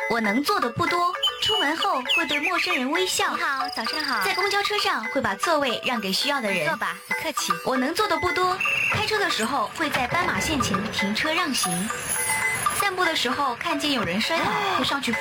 我能做的不多，出门后会对陌生人微笑。 你好，早上好。 在公交车上会把座位让给需要的人。 坐吧，不客气。 我能做的不多，开车的时候会在斑马线前停车让行。散步的时候看见有人摔倒，会上去扶